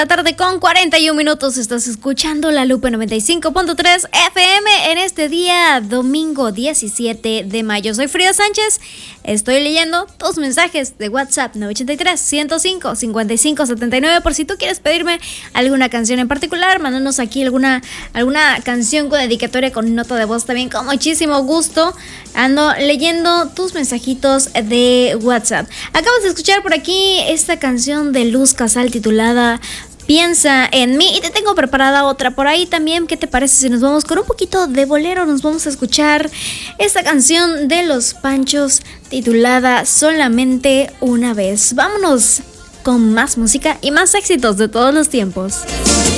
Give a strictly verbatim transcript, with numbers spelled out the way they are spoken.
La tarde con cuarenta y un minutos, estás escuchando La Lupe noventa y cinco punto tres F M en este día, domingo diecisiete de mayo. Soy Frida Sánchez, estoy leyendo tus mensajes de WhatsApp nueve ocho tres, ciento cinco, cincuenta y cinco setenta y nueve por si tú quieres pedirme alguna canción en particular, mándanos aquí alguna, alguna canción con dedicatoria con nota de voz también con muchísimo gusto. Ando leyendo tus mensajitos de WhatsApp. Acabas de escuchar por aquí esta canción de Luz Casal titulada Piensa en mí, y te tengo preparada otra por ahí también. ¿Qué te parece si nos vamos con un poquito de bolero? Nos vamos a escuchar esta canción de Los Panchos titulada Solamente una vez. Vámonos con más música y más éxitos de todos los tiempos.